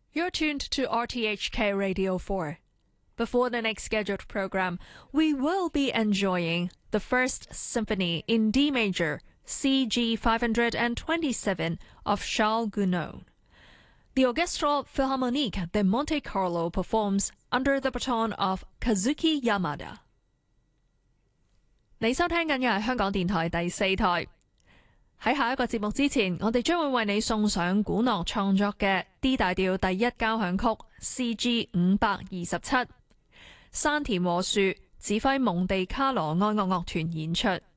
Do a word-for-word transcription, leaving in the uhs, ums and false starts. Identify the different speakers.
Speaker 1: You're tuned to R T H K Radio four. Before the next scheduled program, we will be enjoying the First Symphony in D major, C G five twenty-seven of Charles Gounod. The Orchestral Philharmonique de Monte Carlo performs under the baton of Kazuki Yamada. 你收聽緊嘅係香港電台第四台。喺下一個節目之前，我哋將會為你送上古諾創作嘅 D 大調第一交響曲 C G 五百二十七，山田和樹指揮蒙地卡羅愛樂樂團演出。